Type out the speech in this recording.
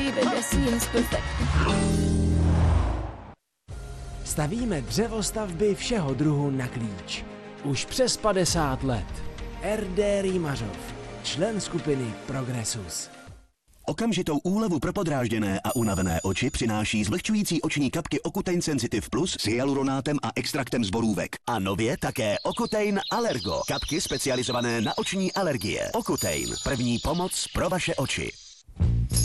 baby, that seems perfect. Stavíme dřevostavby všeho druhu na klíč. Už přes 50 let. R.D. Rýmařov, člen skupiny Progressus. Okamžitou úlevu pro podrážděné a unavené oči přináší zvlhčující oční kapky Ocutein Sensitive Plus s hyaluronátem a extraktem z borůvek. A nově také Ocutein Allergo, kapky specializované na oční alergie. Ocutein, první pomoc pro vaše oči.